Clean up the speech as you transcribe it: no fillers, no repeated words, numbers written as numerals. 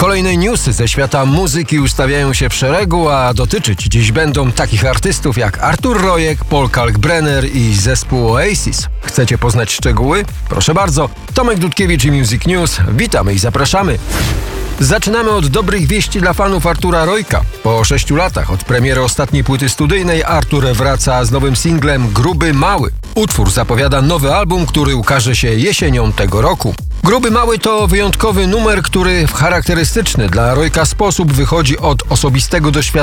Kolejne newsy ze świata muzyki ustawiają się w szeregu, a dotyczyć dziś będą takich artystów jak Artur Rojek, Paul Kalkbrenner i zespół Oasis. Chcecie poznać szczegóły? Proszę bardzo. Tomek Dudkiewicz i Music News. Witamy i zapraszamy. Zaczynamy od dobrych wieści dla fanów Artura Rojka. Po 6 latach od premiery ostatniej płyty studyjnej Artur wraca z nowym singlem Gruby Mały. Utwór zapowiada nowy album, który ukaże się jesienią tego roku. Gruby Mały to wyjątkowy numer, który w charakterystyczny dla Rojka sposób wychodzi od osobistego doświadczenia